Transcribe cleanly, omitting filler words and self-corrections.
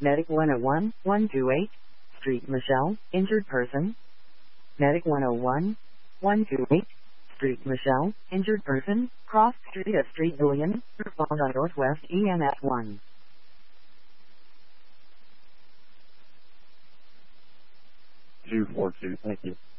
Medic 101, 128, Street Michelle, injured person. Medic 101, 128, Street Michelle, injured person, cross street at Street Billion, respond on Northwest EMS 1. 242, thank you.